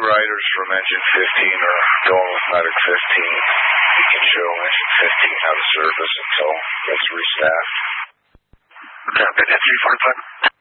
riders from engine 15 are going with medic 15. We can show engine 15 out of service until it's restaffed. Copy, 345.